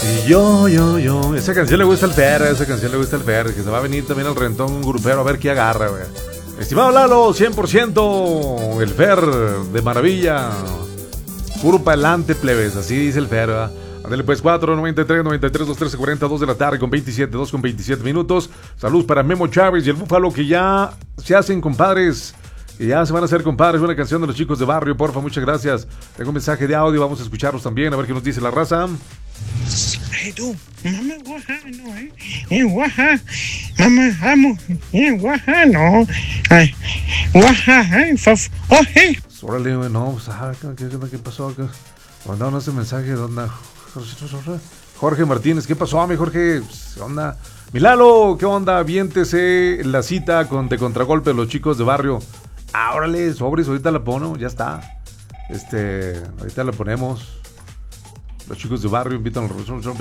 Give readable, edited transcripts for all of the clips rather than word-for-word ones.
Y yo. Esa canción le gusta al Fer, que se va a venir también al reventón grupero a ver qué agarra, güey. Estimado Lalo, 100%, el Fer de maravilla. Puro pa'lante, plebes, así dice el Fer, ¿verdad? Ándale pues, 4:93, 93, 2, 13, 42 de la tarde con 27 minutos. Saludos para Memo Chávez y el Búfalo, que ya se hacen compadres. Que ya se van a hacer compadres. Una canción de los chicos de barrio, porfa, muchas gracias. Tengo un mensaje de audio, vamos a escucharlos también, a ver qué nos dice la raza. Hey tú, mamá guaja, no, guaja, mamá amo, guaja, no, ay, guaja, hey. Órale, güey, no, pues, ¿qué pasó acá? Mandaron ese mensaje, ¿dónde? Jorge Martínez, ¿qué pasó, mi Jorge? ¿Qué onda? Milalo, ¿qué onda? Viéntese la cita de contragolpe de los chicos de barrio. Órale, sobres, ahorita la pongo, ya está. Ahorita la ponemos. Los chicos de barrio invitan al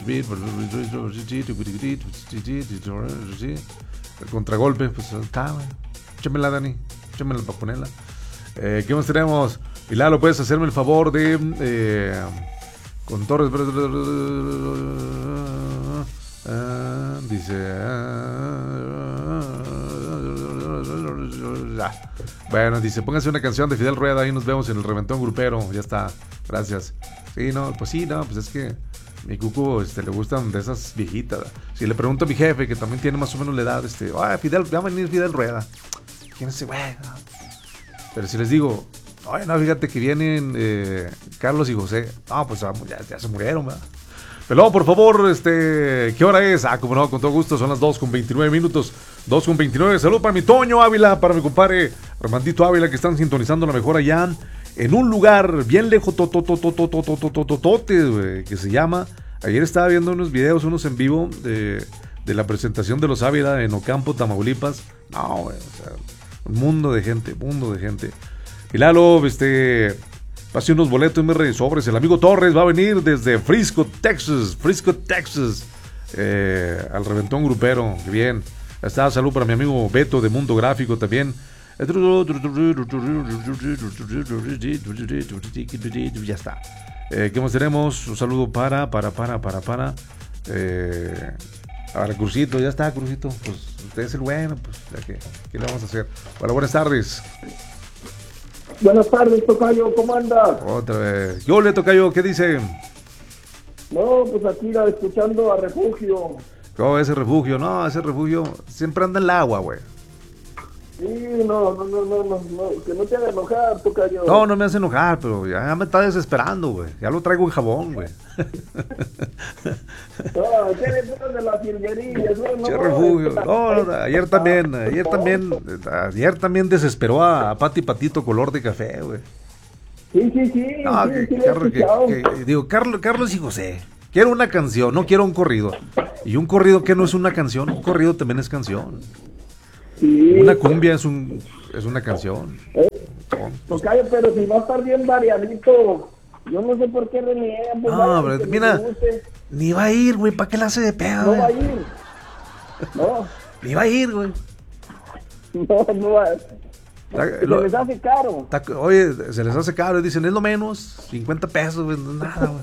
el contragolpe, pues está, güey. Échamela, Dani, échamela para ponerla. ¿Qué más tenemos? Milalo, ¿puedes hacerme el favor de con Torres? Dice bueno, dice, póngase una canción de Fidel Rueda y nos vemos en el reventón grupero. Ya está, gracias. Sí, no, pues es que mi cucu le gustan de esas viejitas. Si le pregunto a mi jefe, que también tiene más o menos la edad, Fidel, va a venir Fidel Rueda. ¿Quién es ese güey? Pero si les digo, oye, no, fíjate que vienen Carlos y José. No, pues ya se murieron, ¿verdad? Pero por favor, ¿qué hora es? Como no, con todo gusto, son las 2:29 minutos. 2:29. Salud para mi Toño Ávila, para mi compadre Armandito Ávila, que están sintonizando la mejor allá en un lugar bien lejos, que se llama. Ayer estaba viendo unos videos, unos en vivo de la presentación de los Ávila en Ocampo, Tamaulipas. No, güey, o sea, un mundo de gente. Y Lalo, pase unos boletos y sobres. El amigo Torres va a venir desde Frisco, Texas. Al reventón grupero. Qué bien. Está, salud para mi amigo Beto de Mundo Gráfico también. Ya está. ¿Qué más tenemos? Un saludo para. Ahora, Crucito, ya está, Crucito. Pues usted es el bueno, pues ya que, ¿qué le vamos a hacer? Bueno, buenas tardes. Buenas tardes, tocayo, ¿cómo andas? Otra vez. Yo le tocayo, ¿qué dice? No, pues aquí escuchando a Refugio. ¿Cómo ese refugio? No, ese refugio siempre anda en el agua, güey. Sí, no, que no te haga enojar, tocayo. No me hace enojar, pero ya me está desesperando, güey. Ya lo traigo en jabón, güey. No, ¿qué le pones de las virguerías? Qué refugio. No, ayer también desesperó a Pati Patito color de café, güey. Sí. No, digo, Carlos y José. Quiero una canción, no quiero un corrido. Y un corrido que no es una canción, un corrido también es canción. Sí. Una cumbia es una canción. Tocayo, pero si va a estar bien variadito, yo no sé por qué reniegan. Pues no, pero mira, ni va a ir, güey, ¿para qué la hace de pedo? No va a ir. No. Ni va a ir, güey. No va a ir. Se les hace caro. Oye, se les hace caro. Dicen, es lo menos, 50 pesos, güey, no es nada, güey.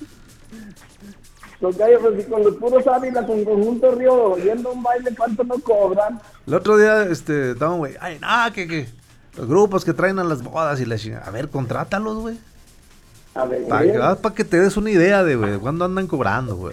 Tocayo, pues si con los puros Ávila, con Conjunto Río, yendo a un baile, ¿cuánto no cobran? El otro día, estaban, güey, ay, no, que los grupos que traen a las bodas y la chingada. A ver, contrátalos, güey. A ver. Para que te des una idea de, güey, cuándo andan cobrando, güey.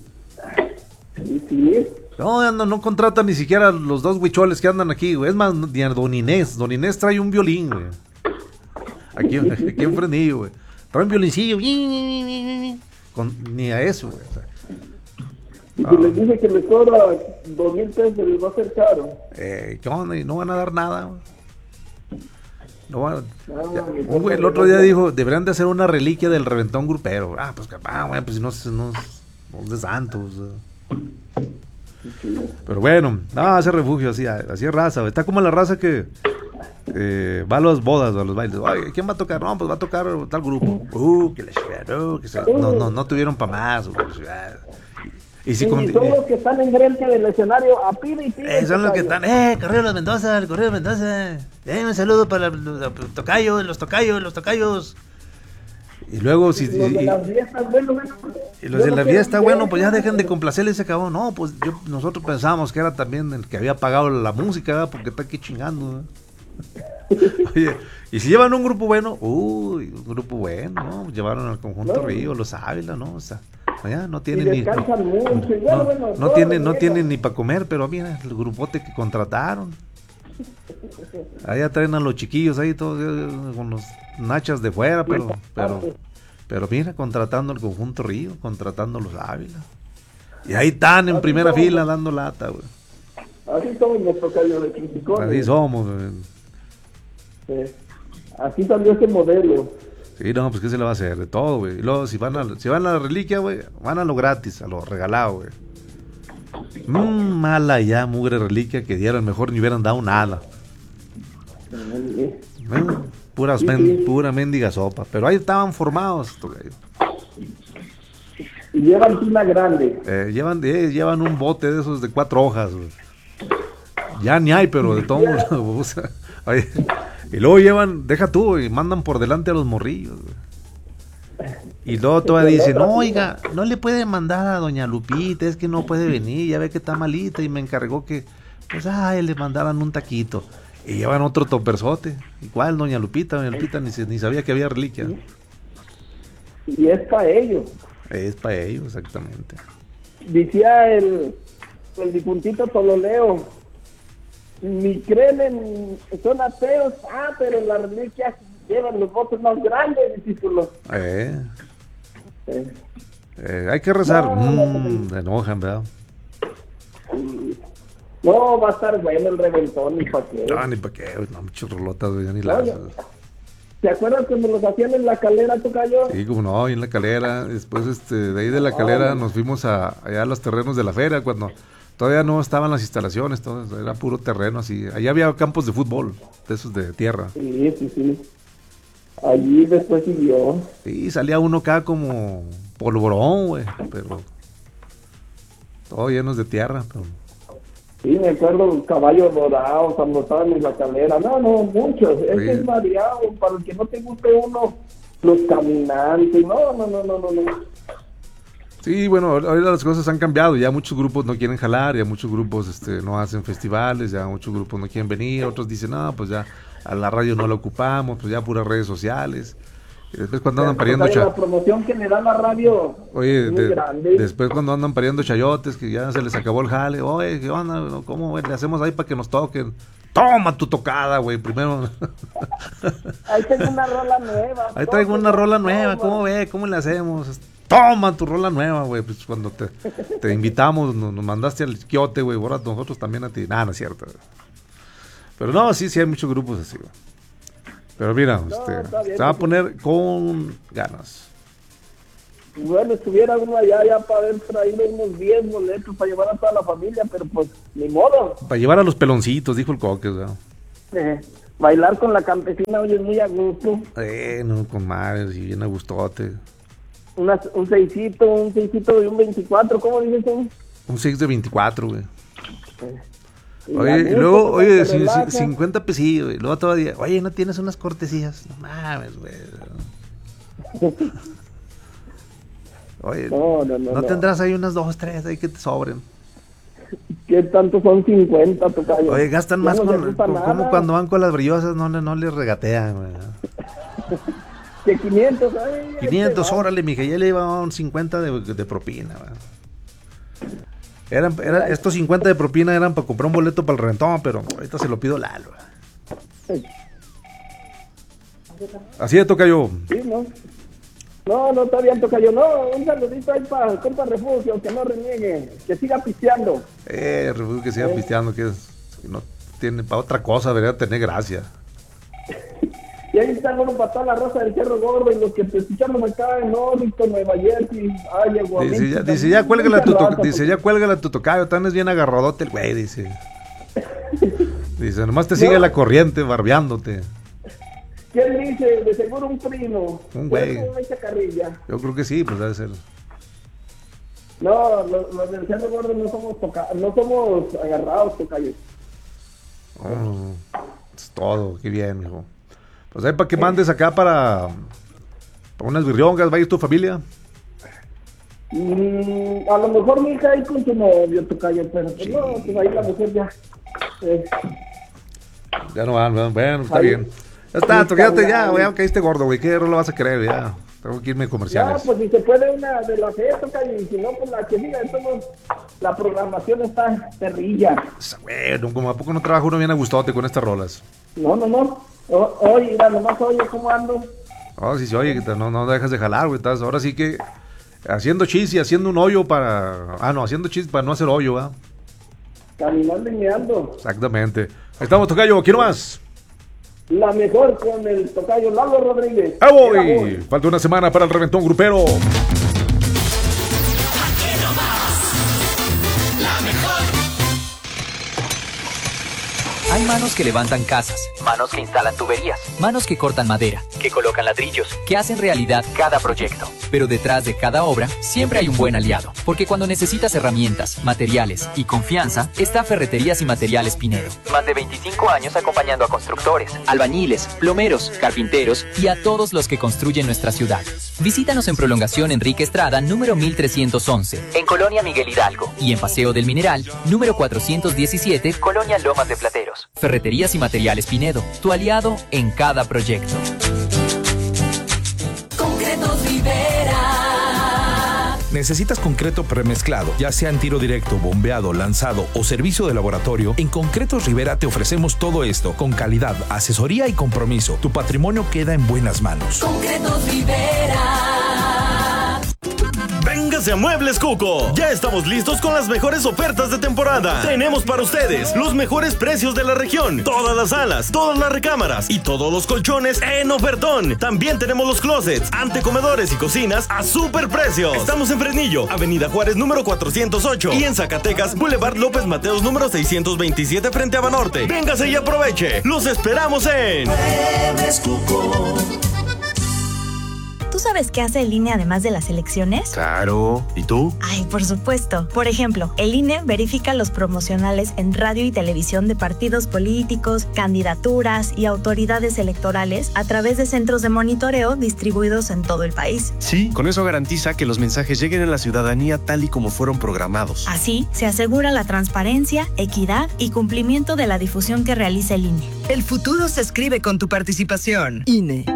Sí. No contratan ni siquiera los dos huicholes que andan aquí, güey. Es más, ni a Don Inés. Don Inés trae un violín, güey. Aquí en Frenillo, güey. Trae un violincillo. Ni a eso, güey. O sea, y si les dice que les cobra 2,000 pesos, les va a hacer caro. ¿Qué onda? Y no van a dar nada, güey. No van un güey el otro día dijo, deberían de hacer una reliquia del reventón grupero. Pues capaz, güey, pues si no es de santos. Pero bueno, ese refugio así es raza, güey. Está como la raza que va a las bodas o a los bailes. Oye, ¿quién va a tocar? No, pues va a tocar tal grupo. Que la chingada, no tuvieron para más. Y si todos los que están en frente del escenario a pide y pide. Son los que están, Correo de los Mendoza, el Correo de Mendoza. Un saludo para los tocayos. Y luego, si. Los de las fiestas, bueno. Y los de la fiesta, bueno, pues ya dejen de complacerle ese cabrón. No, pues nosotros pensábamos que era también el que había pagado la música, ¿verdad? Porque está aquí chingando, ¿verdad? Oye, y si llevan un grupo bueno, un grupo bueno, ¿no? Llevaron al Conjunto Río, los Ávila, ¿no? O sea, allá no tienen ni. No tienen ni para comer, pero mira, el grupote que contrataron. Allá traen a los chiquillos ahí todos con los nachas de fuera, pero mira, contratando al Conjunto Río, contratando a los Ávila. Y ahí están en primera fila dando lata, güey. Así somos los tocayos de Criticones. Así somos, güey. Así salió ese modelo. Sí, no, pues qué se le va a hacer, de todo, güey. Y luego si van a la reliquia, güey, van a lo gratis, a lo regalado, güey. Mala ya, mugre reliquia, que dieran mejor ni hubieran dado nada. Pura mendiga sopa, pero ahí estaban formados. Y llevan tina grande. Llevan un bote de esos de 4 hojas, güey. Ya ni hay, pero de todo mundo. Oye, y luego llevan, deja tú, y mandan por delante a los morrillos, güey. Y luego todavía dicen, no, oiga, no le puede mandar a doña Lupita, es que no puede venir, ya ve que está malita y me encargó que, pues, le mandaran un taquito. Y llevan otro toperzote. Igual doña Lupita ni sabía que había reliquia. Y es para ellos. Es para ellos, exactamente. Decía el difuntito Tololeo, ni creen son ateos, pero las reliquias llevan los botes más grandes, discípulos. Hay que rezar. Se enojan, ¿verdad? No, va a estar bueno el reventón, ni pa' qué. No, ni pa' qué, no, muchas rolotas, ya ni las. ¿Te acuerdas cuando los hacían en la calera, tocayo? Sí, como no, ahí en la calera. Después, de ahí de la calera nos fuimos allá a los terrenos de la feria, cuando todavía no estaban las instalaciones, todo, era puro terreno así. Allá había campos de fútbol, de esos de tierra. Sí. Allí después siguió. Sí, salía uno acá como polvorón, güey, pero todo llenos de tierra, pero... Sí, me acuerdo, caballos dorados, cuando estaban en la calera. No, muchos. Sí. Es variado. Para el que no te guste uno, los caminantes. No. Sí, bueno, ahora las cosas han cambiado. Ya muchos grupos no quieren jalar, ya muchos grupos no hacen festivales, ya muchos grupos no quieren venir. Otros dicen, no, pues ya a la radio no la ocupamos, pues ya puras redes sociales. Y después cuando andan pariendo la promoción que le da la radio. Oye, después cuando andan pariendo chayotes, que ya se les acabó el jale. Oye, ¿qué onda? ¿Cómo, güey? Le hacemos ahí para que nos toquen. Toma tu tocada, güey, primero. Ahí tengo una rola nueva. Ahí traigo una rola nueva. ¿Cómo ve? ¿Cómo le hacemos? Toma tu rola nueva, güey. Pues cuando te invitamos, nos mandaste al quiote, güey. Ahora nosotros también a ti. No es cierto. Pero no, sí hay muchos grupos así, güey. Pero mira, se va a poner con ganas. Bueno, estuviera uno allá para haber traído unos 10 boletos para llevar a toda la familia, pero pues, ni modo. Para llevar a los peloncitos, dijo el Coques, ¿no? Bailar con la campesina, oye, es muy a gusto. No, con madres y bien a gustote. Un seisito y un 24, ¿cómo dices tú? Un 6 de 24, güey. Oye, y luego, oye, 50 pesillos, y luego todavía, oye, ¿no tienes unas cortesías? No mames, güey. Oye, no tendrás ahí unas 2, 3 ahí que te sobren. ¿Qué tanto son 50, tocayo? Oye, gastan más como cuando van con las brillosas, no les regatean, güey. Que 500, 500, órale, mija, ya le iban 50 de propina, güey. Estos 50 de propina eran para comprar un boleto para el reventón, pero ahorita se lo pido Lalo. Así de tocayo. Sí, no, está bien, tocayo. No, un saludito ahí para el compa Refugio, que no reniegue, que siga pisteando. Refugio que siga pisteando, que no tiene para otra cosa, debería tener gracia. Y ahí está uno para toda la raza del Cerro Gordo y los que te escuchamos acá en Norrington, Nueva Jersey, Dice, ya cuélgala tu tocayo, tan es bien agarradote el güey, dice. Dice, nomás te sigue la corriente barbeándote. ¿Quién dice? De seguro un primo. Un güey. Yo creo que sí, pues debe ser. No, los del Cerro Gordo no somos agarrados, tocayo. Es todo, qué bien, mijo. Pues ahí para que mandes acá para Para unas birriongas, ¿va a ir tu familia? A lo mejor mi hija ahí con su novio, tocayo, pero pues no, pues ahí la mujer ya. Ya no van, bueno, está Ahí. bien. Ya está, Sí, quédate ya, carnal. güey, ya caíste gordo, güey. ¿Qué lo vas a querer? Ya, tengo que irme a Ya, comerciales. pues si se puede una de las tocayo, y si no, pues la que siga, entonces la programación está terrilla. Bueno, como a poco no trabaja uno bien a gustote con estas rolas. No. Oye, mira, nomás oye cómo ando. Oh, sí, oye, que no dejas de jalar, güey. Estás ahora sí que haciendo chis y haciendo un hoyo para... Ah, no, haciendo chis para no hacer hoyo, ¿va? Caminando y meando. Exactamente. Ahí estamos, tocayo. ¿Quién más? La mejor con el tocayo Lalo Rodríguez. ¡Ahí voy! Falta una semana para el reventón grupero. Hay manos que levantan casas, manos que instalan tuberías, manos que cortan madera, que colocan ladrillos, que hacen realidad cada proyecto. Pero detrás de cada obra siempre hay un buen aliado, porque cuando necesitas herramientas, materiales y confianza, está Ferreterías y Materiales Pinedo. Más de 25 años acompañando a constructores, albañiles, plomeros, carpinteros y a todos los que construyen nuestra ciudad. Visítanos en Prolongación Enrique Estrada, número 1311, en Colonia Miguel Hidalgo, y en Paseo del Mineral, número 417, Colonia Lomas de Plateros. Ferreterías y Materiales Pinedo, tu aliado en cada proyecto. Concretos Rivera. ¿Necesitas concreto premezclado, ya sea en tiro directo, bombeado, lanzado o servicio de laboratorio? En Concretos Rivera te ofrecemos todo esto con calidad, asesoría y compromiso. Tu patrimonio queda en buenas manos. Concretos Rivera. Véngase a Muebles Cuco. Ya estamos listos con las mejores ofertas de temporada. Tenemos para ustedes los mejores precios de la región. Todas las salas, todas las recámaras y todos los colchones en ofertón. También tenemos los closets, antecomedores y cocinas a super precios. Estamos en Fresnillo, Avenida Juárez número 408 y en Zacatecas, Boulevard López Mateos número 627 frente a Banorte. Véngase y aproveche. Los esperamos en Muebles Cuco. ¿Tú sabes qué hace el INE además de las elecciones? Claro. ¿Y tú? Ay, por supuesto. Por ejemplo, el INE verifica los promocionales en radio y televisión de partidos políticos, candidaturas y autoridades electorales a través de centros de monitoreo distribuidos en todo el país. Sí, con eso garantiza que los mensajes lleguen a la ciudadanía tal y como fueron programados. Así, se asegura la transparencia, equidad y cumplimiento de la difusión que realiza el INE. El futuro se escribe con tu participación. INE.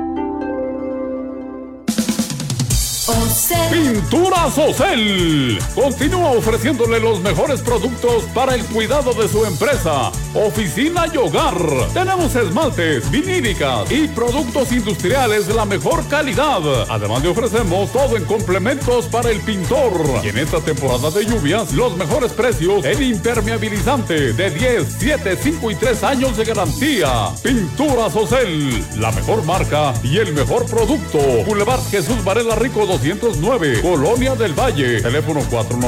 Pinturas Ocel continúa ofreciéndole los mejores productos para el cuidado de su empresa, oficina y hogar. Tenemos esmaltes, vinílicas y productos industriales de la mejor calidad. Además le ofrecemos todo en complementos para el pintor. Y en esta temporada de lluvias, los mejores precios en impermeabilizante de 10, 7, 5 y 3 años de garantía. Pinturas Ocel, la mejor marca y el mejor producto. Boulevard Jesús Varela Rico 209, Colonia del Valle. Teléfono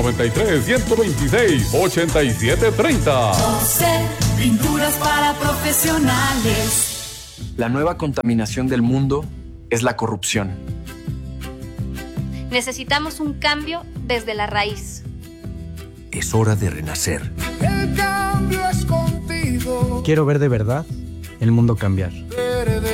493-126-8730. Ocel, pinturas para profesionales. La nueva contaminación del mundo es la corrupción. Necesitamos un cambio desde la raíz. Es hora de renacer. El cambio es contigo. Quiero ver de verdad el mundo cambiar.